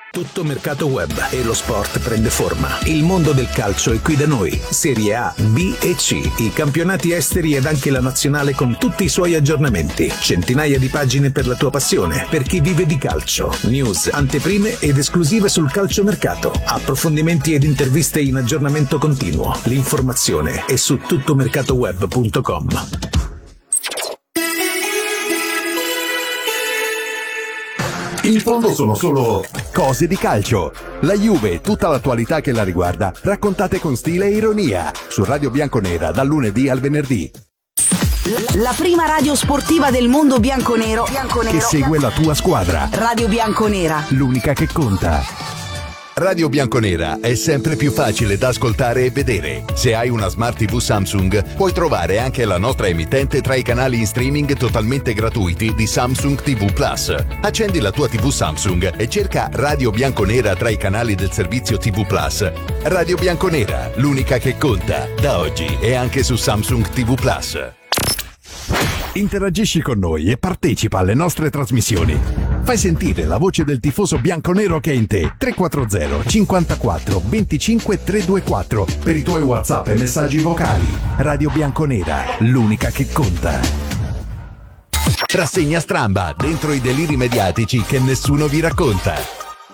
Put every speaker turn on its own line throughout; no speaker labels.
Tutto mercato web e lo sport prende forma. Il mondo del calcio è qui da noi. Serie A, B e C, i campionati esteri ed anche la nazionale con tutti i suoi aggiornamenti. Centinaia di pagine per la tua passione, per chi vive di calcio. News, anteprime ed esclusive sul calciomercato. Approfondimenti ed interviste in aggiornamento continuo. L'informazione è su tuttomercatoweb.com.
In fondo sono solo cose di calcio. La Juve e tutta l'attualità che la riguarda, raccontate con stile e ironia. Su Radio Bianconera, dal lunedì al venerdì.
La prima radio sportiva del mondo bianconero.
Che segue la tua squadra.
Radio Bianconera.
L'unica che conta. Radio Bianconera è sempre più facile da ascoltare e vedere. Se hai una Smart TV Samsung, puoi trovare anche la nostra emittente tra i canali in streaming totalmente gratuiti di Samsung TV Plus. Accendi la tua TV Samsung e cerca Radio Bianconera tra i canali del servizio TV Plus. Radio Bianconera, l'unica che conta, da oggi e anche su Samsung TV Plus. Interagisci con noi e partecipa alle nostre trasmissioni. Fai sentire la voce del tifoso bianconero che è in te. 340 54 25 324 per i tuoi WhatsApp e messaggi vocali. Radio Bianconera, l'unica che conta. Rassegna stramba, dentro i deliri mediatici che nessuno vi racconta.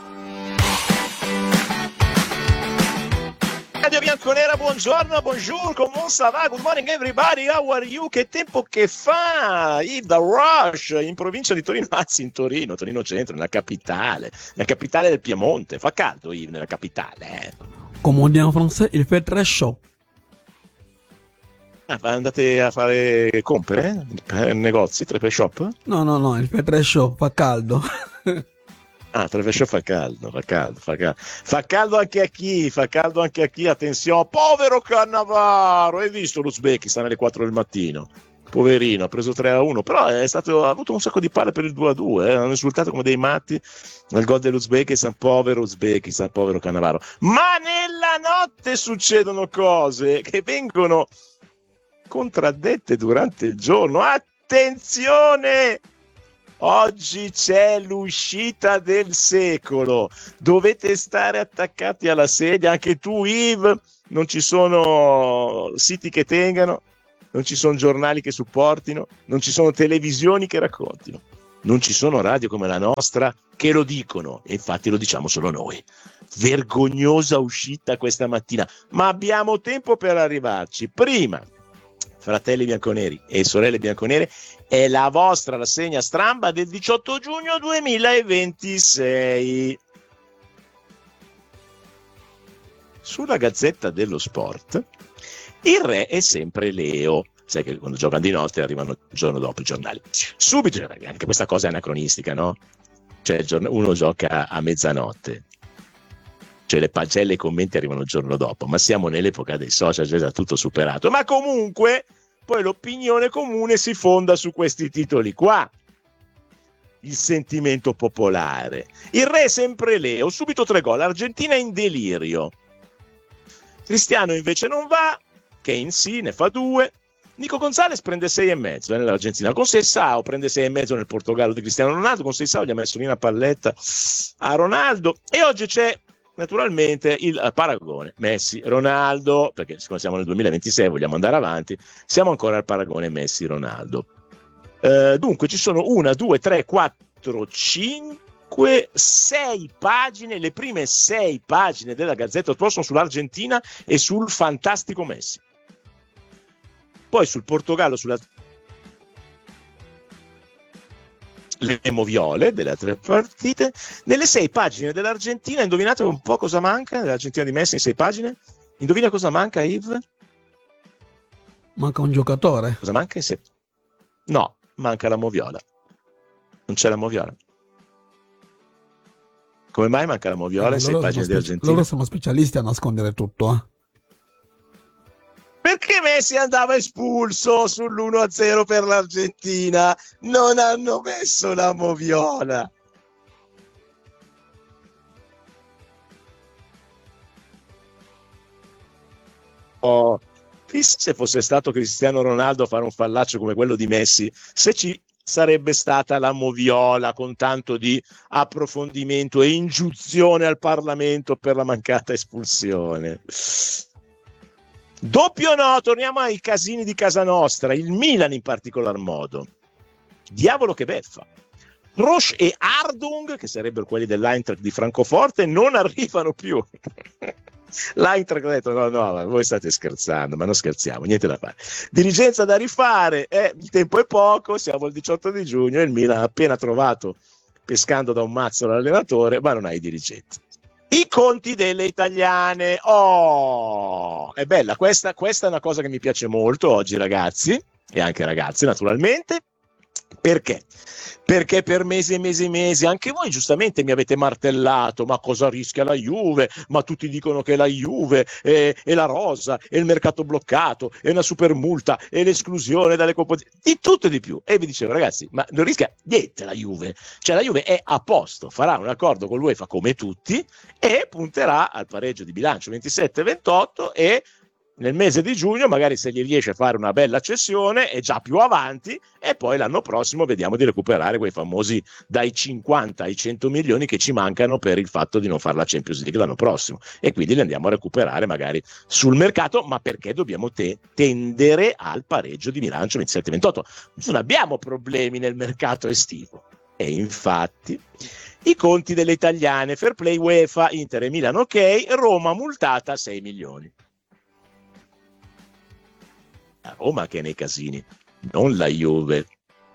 Radio Bianconera, buongiorno, bonjour, comment ça va? Good morning everybody, how are you? Che tempo che fa? Yves da Rush, in provincia di Torino, anzi in Torino centro, nella capitale del Piemonte. Fa caldo, Yves, nella capitale.
Come on dit en français, il fait très chaud.
Andate a fare compere? Negozi, trepe shop?
No, il fait très chaud, fa caldo.
Trepe shop fa caldo. Fa caldo anche a chi? Attenzione, povero Cannavaro! Hai visto l'Uzbekistan alle 4 del mattino? Poverino, ha preso 3-1, però ha avuto un sacco di palle per il 2-2, hanno insultato come dei matti nel gol dell'Uzbekistan, povero Cannavaro. Ma nella notte succedono cose che vengono contraddette durante il giorno. Attenzione! Oggi c'è l'uscita del secolo, dovete stare attaccati alla sedia, anche tu Yves, non ci sono siti che tengano, non ci sono giornali che supportino, non ci sono televisioni che raccontino, non ci sono radio come la nostra che lo dicono, e infatti lo diciamo solo noi. Vergognosa uscita questa mattina, ma abbiamo tempo per arrivarci. Prima, fratelli bianconeri e sorelle bianconere, è la vostra rassegna stramba del 18 giugno 2026. Sulla Gazzetta dello Sport, il re è sempre Leo. Sai che quando giocano di notte arrivano il giorno dopo i giornali. Subito, anche questa cosa è anacronistica, no? Cioè uno gioca a mezzanotte, cioè le pagelle e i commenti arrivano il giorno dopo, ma siamo nell'epoca dei social, già tutto superato. Ma comunque poi l'opinione comune si fonda su questi titoli qua. Il sentimento popolare. Il re è sempre Leo, subito 3 gol, Argentina in delirio. Cristiano invece non va, Kane sì, ne fa 2. Nico Gonzalez prende 6,5 nell'Argentina, con Seisao prende 6,5 nel Portogallo di Cristiano Ronaldo, con Seisao gli ha messo lì una palletta a Ronaldo. E oggi c'è naturalmente il paragone Messi-Ronaldo, perché siccome siamo nel 2026 vogliamo andare avanti, siamo ancora al paragone Messi-Ronaldo. Dunque ci sono 1, 2, 3, 4, 5, 6 pagine, le prime 6 pagine della Gazzetta dello Sport sono sull'Argentina e sul fantastico Messi. Poi sul Portogallo, le moviole delle altre partite. Nelle 6 pagine dell'Argentina, indovinate un po' cosa manca nell'Argentina di Messi in 6 pagine? Indovina cosa manca, Yves?
Manca un giocatore.
Cosa manca in 6? No, manca la moviola. Non c'è la moviola. Come mai manca la moviola in 6 pagine dell'Argentina?
Loro sono specialisti a nascondere tutto,
Perché Messi andava espulso sull'1-0 per l'Argentina? Non hanno messo la moviola. Se fosse stato Cristiano Ronaldo a fare un fallaccio come quello di Messi, se ci sarebbe stata la moviola con tanto di approfondimento e ingiunzione al Parlamento per la mancata espulsione. Doppio no, torniamo ai casini di casa nostra, il Milan in particolar modo. Diavolo che beffa. Roche e Ardung, che sarebbero quelli dell'Eintracht di Francoforte, non arrivano più. L'Eintracht ha detto no, voi state scherzando, ma non scherziamo, niente da fare. Dirigenza da rifare, il tempo è poco, siamo al 18 di giugno e il Milan ha appena trovato, pescando da un mazzo l'allenatore, ma non ha i dirigenti. I conti delle italiane, è bella, questa è una cosa che mi piace molto oggi, ragazzi, e anche ragazze naturalmente. Perché? Perché per mesi e mesi e mesi anche voi giustamente mi avete martellato, ma cosa rischia la Juve? Ma tutti dicono che la Juve è la rosa, è il mercato bloccato, è una super multa, è l'esclusione dalle competizioni, di tutto e di più. E vi dicevo, ragazzi, ma non rischia niente la Juve, cioè la Juve è a posto, farà un accordo con l'UEFA come tutti e punterà al pareggio di bilancio 27-28 e nel mese di giugno magari se gli riesce a fare una bella cessione è già più avanti e poi l'anno prossimo vediamo di recuperare quei famosi dai 50 ai 100 milioni che ci mancano per il fatto di non fare la Champions League l'anno prossimo e quindi li andiamo a recuperare magari sul mercato, ma perché dobbiamo tendere al pareggio di bilancio 27-28. Non abbiamo problemi nel mercato estivo e infatti i conti delle italiane, fair play UEFA, Inter e Milan ok, Roma multata 6 milioni. La Roma che è nei casini, non la Juve.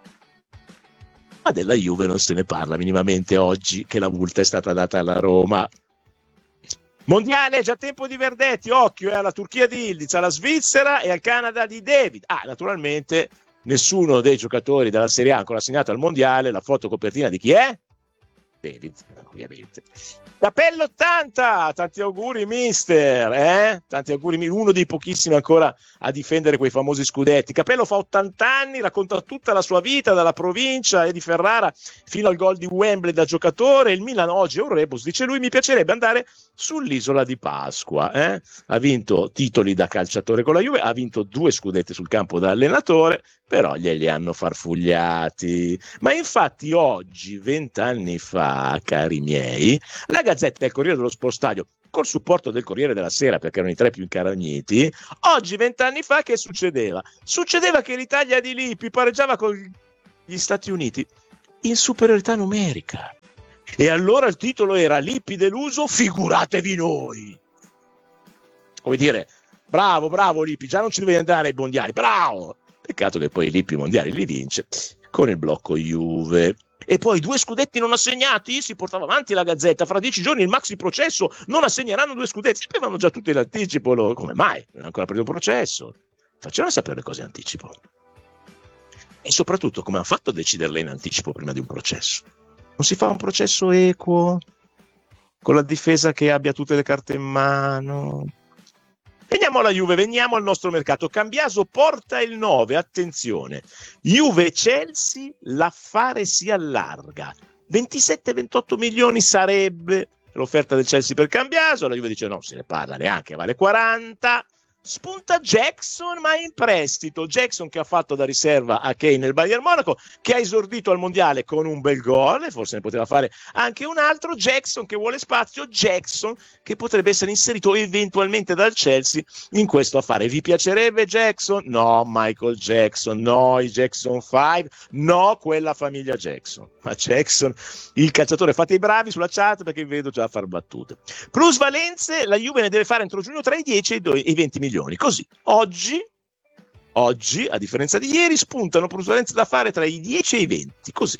Ma della Juve non se ne parla minimamente oggi che la multa è stata data alla Roma. Mondiale, già tempo di Verdetti, occhio alla Turchia di Ildiz, alla Svizzera e al Canada di David. Naturalmente nessuno dei giocatori della Serie A ha ancora segnato al Mondiale, la foto copertina di chi è? David, ovviamente. Capello 80, tanti auguri mister, tanti auguri, uno dei pochissimi ancora a difendere quei famosi scudetti. Capello fa 80 anni, racconta tutta la sua vita dalla provincia e di Ferrara fino al gol di Wembley da giocatore. Il Milan oggi è un rebus, dice lui, mi piacerebbe andare sull'isola di Pasqua. Ha vinto titoli da calciatore con la Juve, ha vinto 2 scudetti sul campo da allenatore, però glieli hanno farfugliati. Ma infatti oggi, 20 anni fa, cari miei, la Gazzetta del Corriere dello Sport Stadio, col supporto del Corriere della Sera, perché erano i 3 più incarogniti, oggi 20 anni fa che succedeva? Succedeva che l'Italia di Lippi pareggiava con gli Stati Uniti in superiorità numerica. E allora il titolo era Lippi deluso, figuratevi noi. Come dire, bravo Lippi, già non ci dovevi andare ai mondiali, bravo! Peccato che poi Lippi i mondiali li vince con il blocco Juve. E poi 2 scudetti non assegnati, si portava avanti la Gazzetta, fra 10 giorni il maxi processo, non assegneranno 2 scudetti, sapevano già tutti in anticipo, come mai? Non è ancora preso il processo, facevano sapere le cose in anticipo. E soprattutto come hanno fatto a deciderle in anticipo prima di un processo? Non si fa un processo equo, con la difesa che abbia tutte le carte in mano? Veniamo alla Juve, veniamo al nostro mercato. Cambiaso porta il 9, attenzione. Juve-Chelsea, l'affare si allarga. 27-28 milioni sarebbe l'offerta del Chelsea per Cambiaso. La Juve dice no, se ne parla neanche, vale 40. Spunta Jackson, ma in prestito. Jackson che ha fatto da riserva a Kane nel Bayern Monaco, che ha esordito al mondiale con un bel gol, e forse ne poteva fare anche un altro. Jackson che vuole spazio, Jackson che potrebbe essere inserito eventualmente dal Chelsea in questo affare. Vi piacerebbe Jackson? No, Michael Jackson, no, i Jackson 5, no, quella famiglia Jackson. Ma Jackson, il calciatore, fate i bravi sulla chat perché vi vedo già a far battute. Plus valenze, la Juve ne deve fare entro giugno tra i 10 e i 20 milioni. Così, oggi, a differenza di ieri, spuntano plusvalenze da fare tra i 10 e i 20, così.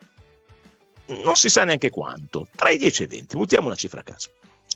Non si sa neanche quanto, tra i 10 e i 20, buttiamo una cifra a caso.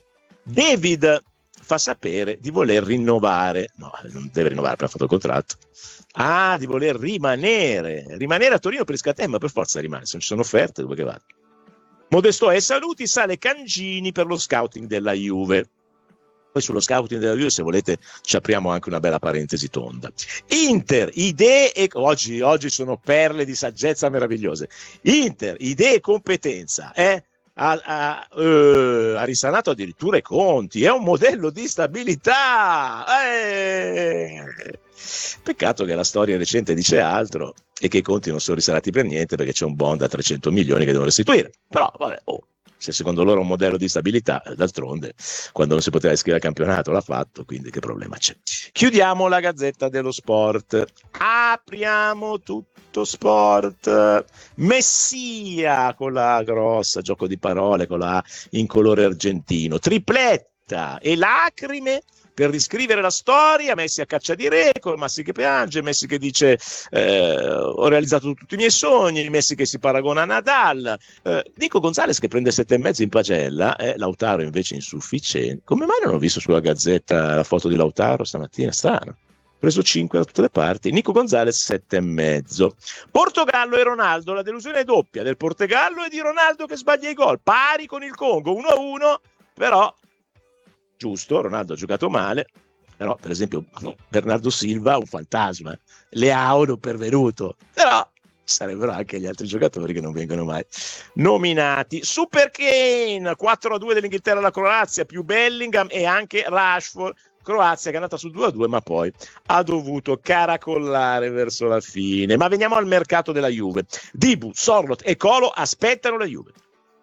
David fa sapere di voler rinnovare, no, non deve rinnovare, appena fatto il contratto, di voler rimanere a Torino per riscattare, ma per forza rimane, se non ci sono offerte, dove che vado? Modesto e saluti, sale Cangini per lo scouting della Juve. Poi sullo scouting della Juve, se volete, ci apriamo anche una bella parentesi tonda. Inter, idee e oggi sono perle di saggezza meravigliose. Inter, idee e competenza, ha risanato addirittura i conti, è un modello di stabilità. Peccato che la storia recente dice altro e che i conti non sono risanati per niente perché c'è un bond a 300 milioni che devono restituire. Però vabbè, se secondo loro è un modello di stabilità, d'altronde quando non si poteva iscrivere al campionato l'ha fatto, quindi che problema c'è? Chiudiamo la Gazzetta dello Sport, apriamo Tutto Sport. Messia con la grossa, gioco di parole con la A in colore argentino, tripletta e lacrime per riscrivere la storia. Messi a caccia di record, Messi che piange, Messi che dice ho realizzato tutti i miei sogni, Messi che si paragona a Nadal, Nico Gonzalez che prende 7,5 in pagella, Lautaro invece insufficiente. Come mai non ho visto sulla Gazzetta la foto di Lautaro stamattina? Strano. Preso 5 da tutte le parti. Nico Gonzalez 7,5. Portogallo e Ronaldo, la delusione doppia del Portogallo e di Ronaldo che sbaglia i gol, pari con il Congo 1-1, però giusto, Ronaldo ha giocato male, però per esempio Bernardo Silva un fantasma, Leao non pervenuto, però sarebbero anche gli altri giocatori che non vengono mai nominati. Super Kane 4-2 dell'Inghilterra alla Croazia, più Bellingham e anche Rashford. Croazia che è andata su 2-2 ma poi ha dovuto caracollare verso la fine. Ma veniamo al mercato della Juve. Dibu, Sorloth e Colo aspettano la Juve.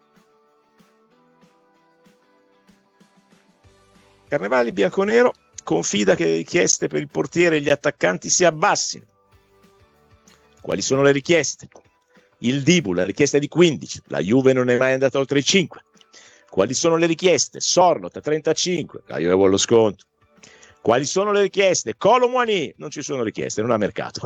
Carnevali bianconero confida che le richieste per il portiere e gli attaccanti si abbassino. Quali sono le richieste? Il Dibu, la richiesta è di 15, la Juve non è mai andata oltre i 5. Quali sono le richieste? Sorloth a 35, la Juve vuole lo sconto. Quali sono le richieste? Kolo Muani, non ci sono richieste, non ha mercato.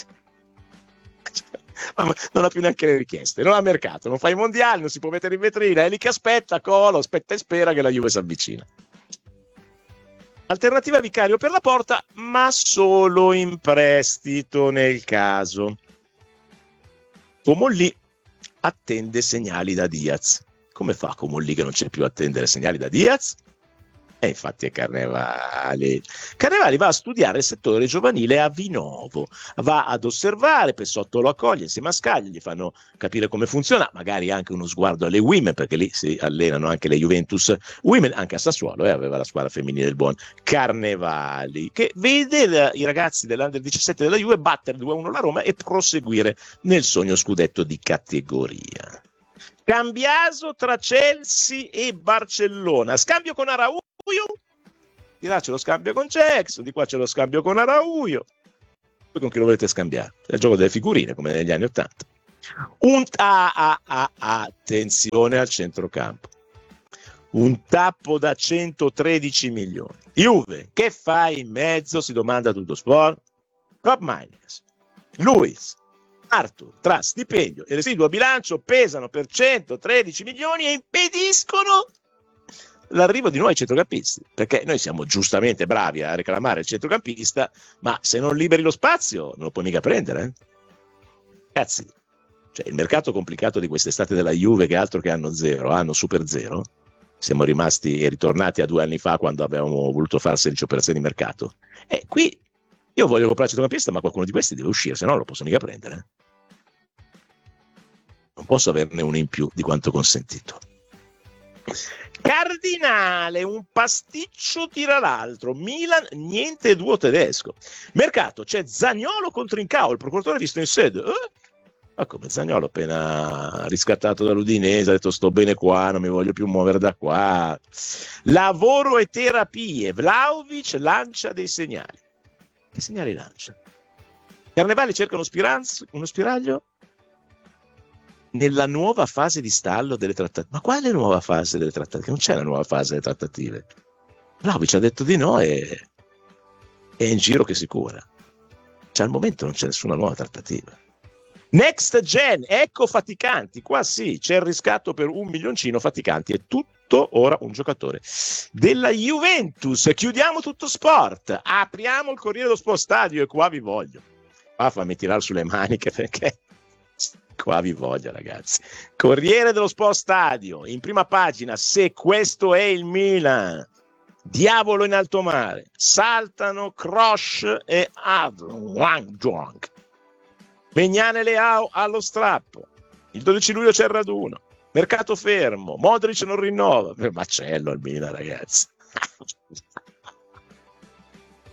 Non ha più neanche le richieste, non ha mercato, non fa i mondiali, non si può mettere in vetrina, è lì che aspetta, Kolo, aspetta e spera che la Juve si avvicina. Alternativa Vicario per la Porta, ma solo in prestito nel caso. Comolli attende segnali da Diaz. Come fa Comolli che non c'è più a attendere segnali da Diaz? E infatti è Carnevali. Carnevali va a studiare il settore giovanile a Vinovo, va ad osservare, Pessotto lo accoglie insieme a Scaglia, gli fanno capire come funziona, magari anche uno sguardo alle women, perché lì si allenano anche le Juventus women, anche a Sassuolo aveva la squadra femminile del buon Carnevali, che vede i ragazzi dell'Under 17 della Juve battere 2-1 la Roma e proseguire nel sogno scudetto di categoria. Cambiaso tra Chelsea e Barcellona, scambio con Araujo, di là c'è lo scambio con Jackson, di qua c'è lo scambio con Araujo. Poi con chi lo volete scambiare? È il gioco delle figurine come negli anni 80. Attenzione al centrocampo, un tappo da 113 milioni. Juve, che fai in mezzo? Si domanda Tutto Sport. Rob Maines, Luis, Arthur, tra stipendio e residuo a bilancio pesano per 113 milioni e impediscono l'arrivo di nuovi centrocampisti, perché noi siamo giustamente bravi a reclamare il centrocampista, ma se non liberi lo spazio non lo puoi mica prendere. Cazzi, cioè il mercato complicato di quest'estate della Juve, che altro che anno zero, anno super zero, siamo rimasti e ritornati a 2 anni fa quando avevamo voluto fare 16 operazioni di mercato, e qui io voglio comprare il centrocampista, ma qualcuno di questi deve uscire, se no non lo posso mica prendere. Non posso averne uno in più di quanto consentito. Cardinale, un pasticcio tira l'altro. Milan, niente duo tedesco. Mercato, c'è Zaniolo contro Trincao, il procuratore visto in sede. Ma come Zaniolo appena riscattato dall'Udinese ha detto sto bene qua, non mi voglio più muovere da qua. Lavoro e terapie, Vlahovic lancia dei segnali. Che segnali lancia? Carnevali cerca uno spiraglio nella nuova fase di stallo delle trattative. Ma quale nuova fase delle trattative? Non c'è una nuova fase delle trattative. Vlahovic ha detto di no e è in giro che si cura. Cioè al momento non c'è nessuna nuova trattativa. Next Gen, ecco Faticanti, qua sì, c'è il riscatto per 1 milioncino. Faticanti è tutto ora un giocatore della Juventus. Chiudiamo Tutto Sport, apriamo il Corriere dello Sport Stadio e qua vi voglio. Qua fammi tirare sulle maniche perché qua vi voglio, ragazzi. Corriere dello Sport Stadio, in prima pagina, se questo è il Milan, diavolo in alto mare, saltano Kroos e Adrian. Megnane Leao allo strappo, il 12 luglio c'è il raduno, mercato fermo, Modric non rinnova, macello al Milan, ragazzi.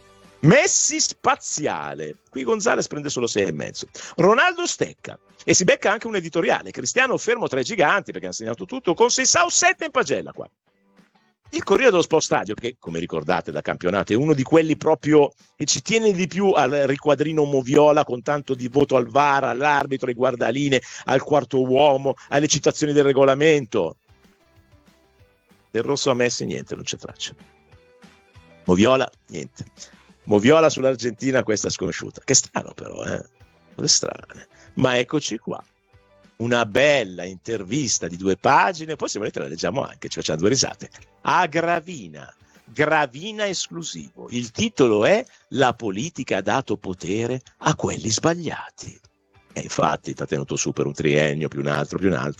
Messi spaziale, qui Gonzales prende solo 6,5. Ronaldo stecca e si becca anche un editoriale. Cristiano fermo tra i giganti perché ha segnato tutto con 6 o 7 in pagella qua. Il Corriere dello Sport Stadio, che come ricordate da campionato è uno di quelli proprio che ci tiene di più al riquadrino Moviola, con tanto di voto al VAR, all'arbitro, ai guardaline, al quarto uomo, alle citazioni del regolamento. Del rosso a Messi niente, non c'è traccia. Moviola niente. Moviola sull'Argentina, questa sconosciuta. Che strano però, cose strane. Ma eccoci qua. Una bella intervista di 2 pagine, poi se volete la leggiamo anche, ci facciamo 2 risate. A Gravina esclusivo. Il titolo è La politica ha dato potere a quelli sbagliati. E infatti ti ha tenuto su per un triennio, più un altro.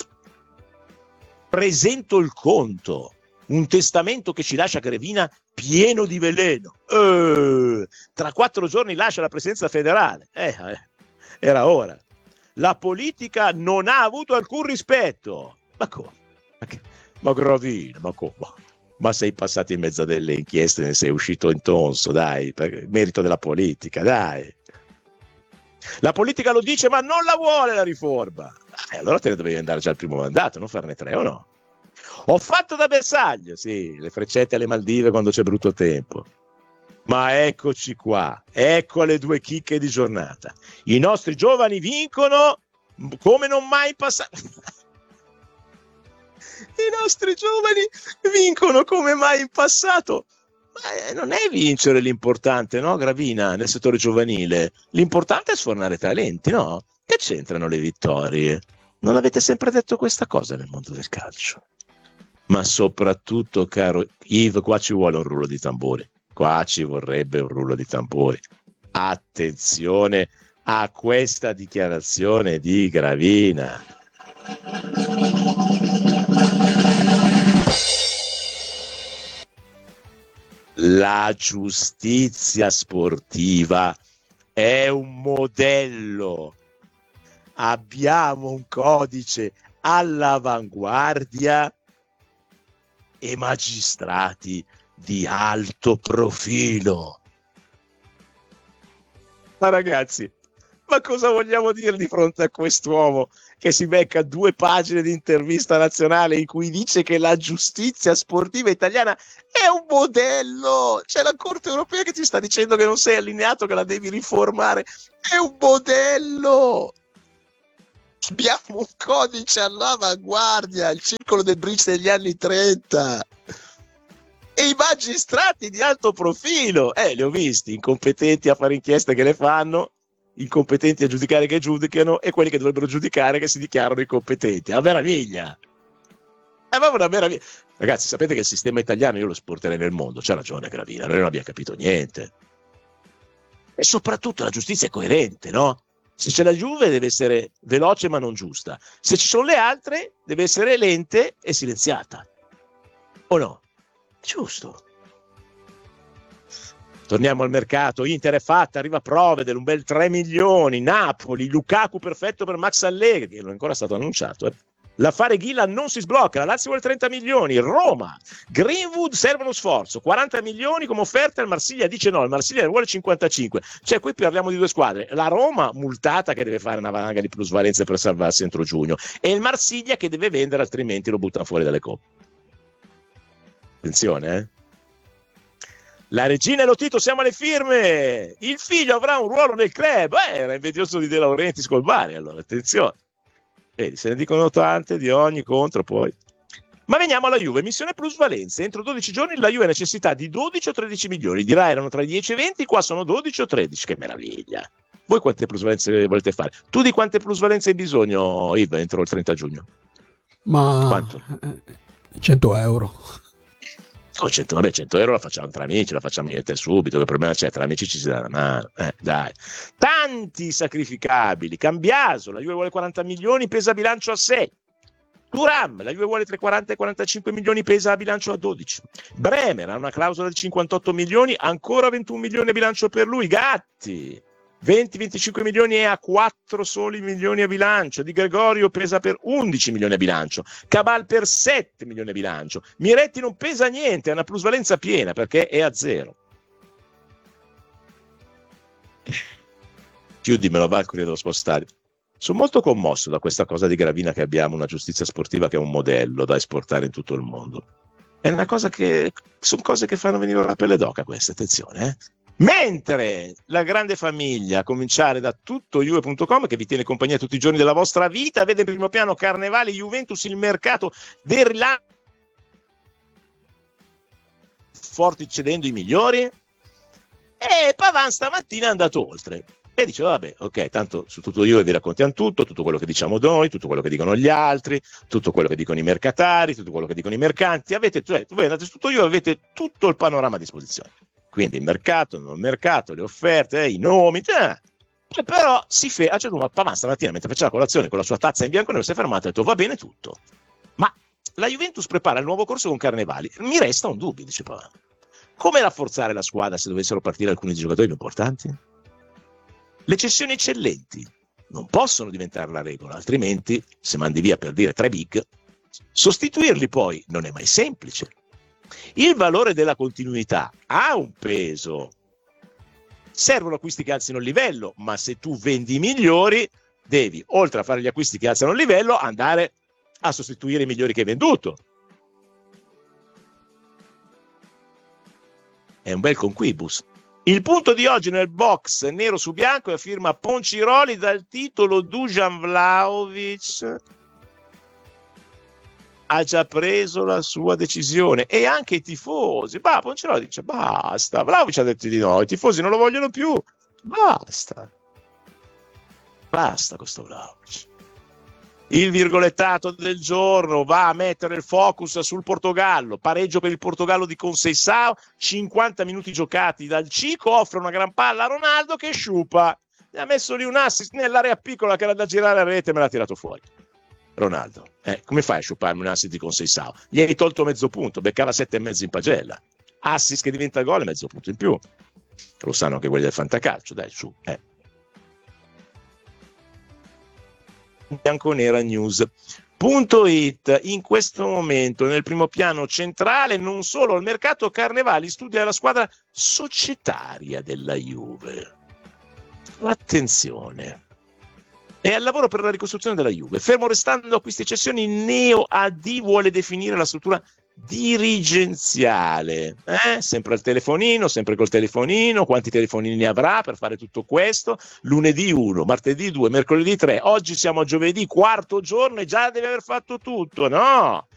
Presento il conto. Un testamento che ci lascia Gravina pieno di veleno. Tra 4 giorni lascia la presidenza federale. Era ora. La politica non ha avuto alcun rispetto. Ma come? Ma Gravina, ma come? Ma sei passato in mezzo a delle inchieste, ne sei uscito intonso, dai, per merito della politica, dai. La politica lo dice, ma non la vuole la riforma. Allora te ne dovevi andare già al primo mandato, non farne 3 o no? Ho fatto da bersaglio, sì, le freccette alle Maldive quando c'è brutto tempo. Ma eccoci qua, ecco le 2 chicche di giornata. I nostri giovani vincono come non mai passato. I nostri giovani vincono come mai in passato. Ma non è vincere l'importante, no, Gravina, nel settore giovanile. L'importante è sfornare talenti, no? Che c'entrano le vittorie? Non avete sempre detto questa cosa nel mondo del calcio? Ma soprattutto, caro Yves, qua ci vuole un rullo di tamburi. Qua ci vorrebbe un rullo di tamburi. Attenzione a questa dichiarazione di Gravina. La giustizia sportiva è un modello. Abbiamo un codice all'avanguardia e magistrati di alto profilo. Ma ragazzi, ma cosa vogliamo dire di fronte a quest'uomo che si becca 2 pagine di intervista nazionale in cui dice che la giustizia sportiva italiana è un modello? C'è la Corte Europea che ti sta dicendo che non sei allineato, che la devi riformare. È un modello. Abbiamo un codice all'avanguardia, il circolo del bridge degli anni 30. E i magistrati di alto profilo, li ho visti, incompetenti a fare inchieste che le fanno, incompetenti a giudicare che giudicano, e quelli che dovrebbero giudicare che si dichiarano incompetenti. Una meraviglia! È proprio una meraviglia. Ragazzi, sapete che il sistema italiano io lo esporterei nel mondo. C'ha ragione Gravina, noi non abbiamo capito niente. E soprattutto la giustizia è coerente, no? Se c'è la Juve deve essere veloce ma non giusta. Se ci sono le altre deve essere lente e silenziata. O no? Giusto. Torniamo al mercato. Inter è fatta, arriva Provedel, un bel 3 milioni. Napoli, Lukaku perfetto per Max Allegri, che non è ancora stato annunciato. L'affare Ghila non si sblocca, la Lazio vuole 30 milioni. Roma, Greenwood serve uno sforzo, 40 milioni come offerta. Il Marsiglia dice no, il Marsiglia ne vuole 55. Cioè qui parliamo di 2 squadre, la Roma multata che deve fare una valanga di plusvalenze per salvarsi entro giugno, e il Marsiglia che deve vendere, altrimenti lo buttano fuori dalle coppe. Attenzione, La regina e lo Tito, siamo alle firme. Il figlio avrà un ruolo nel club. Era invidioso di De Laurentiis col Bari, allora attenzione. Vedi, se ne dicono tante di ogni contro poi. Ma veniamo alla Juve, missione plusvalenze. Entro 12 giorni la Juve ha necessità di 12 o 13 milioni. Di là erano tra i 10 e 20, qua sono 12 o 13. Che meraviglia. Voi quante plusvalenze volete fare? Tu di quante plusvalenze hai bisogno, Yves, entro il 30 giugno?
Ma
quanto?
100 euro.
100 euro la facciamo tra amici, la facciamo niente subito, che problema c'è? Tra amici ci si dà la mano, dai. Tanti sacrificabili. Cambiaso, la Juve vuole 40 milioni, pesa a bilancio a 6. Thuram, la Juve vuole tra 40 e 45 milioni, pesa a bilancio a 12. Bremer ha una clausola di 58 milioni, ancora 21 milioni a bilancio per lui. Gatti, 20-25 milioni e a 4 soli milioni a bilancio. Di Gregorio pesa per 11 milioni a bilancio. Cabal per 7 milioni a bilancio. Miretti non pesa niente, ha una plusvalenza piena perché è a 0. Chiudimelo, va al Corriere dello Sport Stadio. Sono molto commosso da questa cosa di Gravina, che abbiamo una giustizia sportiva che è un modello da esportare in tutto il mondo. È una cosa che sono cose che fanno venire la pelle d'oca, queste, attenzione. Mentre la grande famiglia, a cominciare da tuttojuve.com, che vi tiene compagnia tutti i giorni della vostra vita, vede in primo piano Carnevali, Juventus, il mercato del rilancio, forti cedendo i migliori, e Paván stamattina è andato oltre e dice vabbè, ok, tanto su Tutto Juve vi raccontiamo tutto quello che diciamo noi, tutto quello che dicono gli altri, tutto quello che dicono i mercatari, tutto quello che dicono i mercanti, voi andate su Tutto Juve, avete tutto il panorama a disposizione, quindi il mercato, non il mercato, le offerte, i nomi, però a certo punto Paván stamattina, mentre faceva colazione con la sua tazza in bianco nero, si è fermato e ha detto va bene tutto, ma la Juventus prepara il nuovo corso con Carnevali, mi resta un dubbio, dice Paván. Come rafforzare la squadra se dovessero partire alcuni giocatori più importanti? Le cessioni eccellenti non possono diventare la regola, altrimenti, se mandi via per dire 3 big, sostituirli poi non è mai semplice. Il valore della continuità ha un peso. Servono acquisti che alzino il livello, ma se tu vendi i migliori, devi, oltre a fare gli acquisti che alzano il livello, andare a sostituire i migliori che hai venduto. È un bel conquibus. Il punto di oggi nel box nero su bianco è a firma Ponciroli dal titolo Dusan Vlahovic ha già preso la sua decisione e anche i tifosi. Ponciroli dice basta, Vlahovic ha detto di no, i tifosi non lo vogliono più, basta questo Vlahovic. Il virgolettato del giorno va a mettere il focus sul Portogallo, pareggio per il Portogallo di Conceição, 50 minuti giocati dal Cico, offre una gran palla a Ronaldo che sciupa, gli ha messo lì un assist nell'area piccola che era da girare a rete e me l'ha tirato fuori. Ronaldo, come fai a sciuparmi un assist di Conceição? Gli hai tolto mezzo punto, beccava 7,5 in pagella, assist che diventa gol e mezzo punto in più, lo sanno anche quelli del fantacalcio, dai su, Bianconera News.it. In questo momento nel primo piano centrale non solo il mercato, Carnevali studia la squadra societaria della Juve. Attenzione, è al lavoro per la ricostruzione della Juve, fermo restando acquisti e cessioni. Neo AD vuole definire la struttura dirigenziale, sempre al telefonino, sempre col telefonino, quanti telefonini ne avrà per fare tutto questo, lunedì 1, martedì 2, mercoledì 3, oggi siamo a giovedì, quarto giorno e già deve aver fatto tutto, no?